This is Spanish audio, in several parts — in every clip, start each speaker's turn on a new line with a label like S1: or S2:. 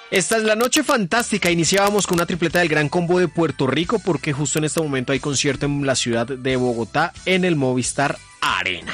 S1: Esta es la noche fantástica. Iniciábamos con una tripleta del Gran Combo de Puerto Rico porque justo en este momento hay concierto en la ciudad de Bogotá en el Movistar Arena.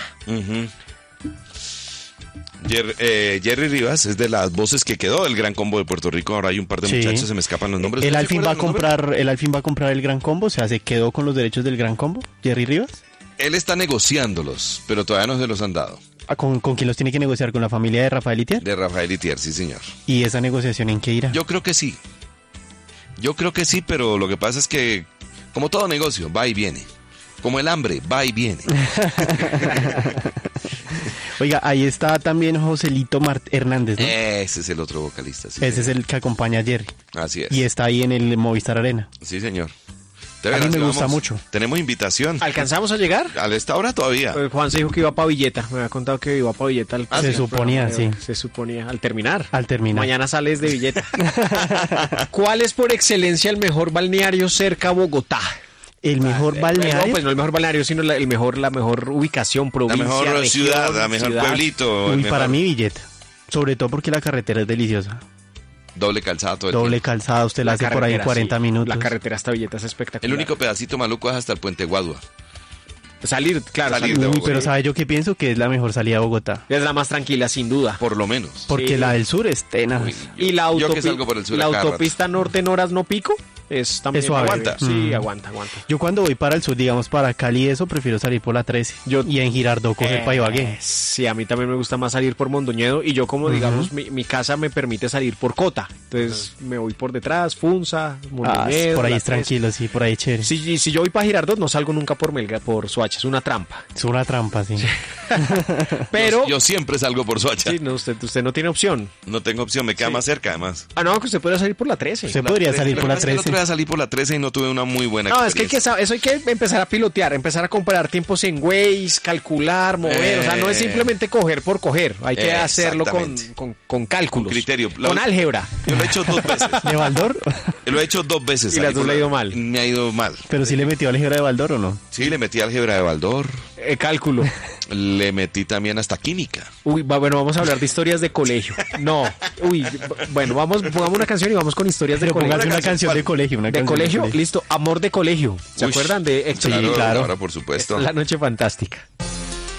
S2: Jerry Rivas es de las voces que quedó del Gran Combo de Puerto Rico. Ahora hay un par de muchachos, se me escapan los nombres.
S3: Él al fin va a comprar el Gran Combo, o sea, se quedó con los derechos del Gran Combo, Jerry Rivas.
S2: Él está negociándolos, pero todavía no se los han dado.
S3: ¿Con quién los tiene que negociar? ¿Con la familia de Rafael Itier?
S2: De Rafael Itier, sí, señor.
S3: ¿Y esa negociación en qué irá?
S2: Yo creo que sí. Pero lo que pasa es que, como todo negocio, va y viene. Como el hambre, va y viene.
S3: Oiga, ahí está también Joselito Hernández, ¿no?
S2: Ese es el otro vocalista. Sí,
S3: ese es el que acompaña a Jerry.
S2: Así es.
S3: Y está ahí en el Movistar Arena.
S2: Sí, señor.
S3: A mí me gusta mucho.
S2: Tenemos invitación.
S1: ¿Alcanzamos a llegar?
S2: A esta hora todavía.
S1: Juan se dijo que iba para Villeta. Me había contado que iba para Villeta.
S3: Se suponía, sí.
S1: Se suponía. Al terminar.
S3: Mañana
S1: sales de Villeta. ¿Cuál es por excelencia el mejor balneario cerca a Bogotá?
S3: ¿El mejor balneario?
S1: No, pues no el mejor balneario, sino la mejor ubicación, provincia,
S2: la mejor
S1: región,
S2: ciudad, la mejor pueblito.
S3: Uy, para mí Villeta. Sobre todo porque la carretera es deliciosa.
S2: Doble calzada todo el
S3: Doble
S2: tiempo.
S3: calzada, usted la hace por ahí en 40 minutos.
S1: La carretera hasta Villeta es espectacular.
S2: El único pedacito maluco es hasta el Puente Guadua.
S1: Salir
S2: de Bogotá.
S3: Pero ¿sabe yo qué pienso? Que es la mejor salida a Bogotá.
S1: Es la más tranquila, sin duda.
S2: Por lo menos.
S3: Porque la del sur es tenaz.
S1: Y la
S2: yo que salgo por el sur
S1: la
S2: a cada
S1: autopista norte en horas no pico es también
S3: es suave.
S2: Aguanta.
S1: Sí, aguanta.
S3: Yo cuando voy para el sur, digamos para Cali, eso prefiero salir por la 13. Y en Girardot coger para Ibagué.
S1: Sí, a mí también me gusta más salir por Mondoñedo. Y yo como digamos, mi casa me permite salir por Cota. Entonces me voy por detrás, Funza, Mondoñedo.
S3: Por ahí es tranquilo, sí, por ahí es chévere.
S1: Si yo voy para Girardot, no salgo nunca por Melgar, por Soacha. Es una trampa.
S3: Es una trampa, sí.
S1: Pero
S2: yo siempre salgo por Soacha.
S1: Sí, no, usted no tiene opción.
S2: No tengo opción, me queda más cerca además.
S1: No, que usted podría salir por la 13.
S3: Usted podría salir por la 13.
S2: El otro día salí por la 13 y no tuve una muy buena experiencia.
S1: Es que eso hay que empezar a pilotear, empezar a comparar tiempos en Waze, calcular, mover. O sea, no es simplemente coger por coger. Hay que hacerlo con cálculos.
S2: Con criterio.
S1: Con álgebra.
S2: Yo lo he hecho 2 veces.
S3: ¿De Baldor?
S2: Lo he hecho 2 veces.
S1: Y las dos le ha ido mal.
S2: Me ha ido mal.
S3: ¿Pero sí le metió álgebra de Baldor o no?
S2: Sí, le metí álgebra de Baldor.
S1: Cálculo.
S2: Le metí también hasta química.
S1: Bueno, vamos a hablar de historias de colegio. Bueno, pongamos una canción y vamos con historias de colegio.
S3: Póngase una canción de colegio.
S1: ¿De colegio? Listo. Amor de colegio. ¿Se acuerdan de Héctor?
S2: Sí, claro. Ahora, por supuesto.
S1: La noche fantástica.